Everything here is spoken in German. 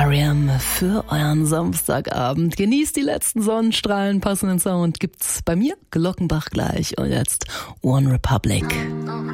R.E.M. für euren Samstagabend. Genießt die letzten Sonnenstrahlen, passenden Sound gibt's bei mir, Glockenbach gleich und jetzt One Republic.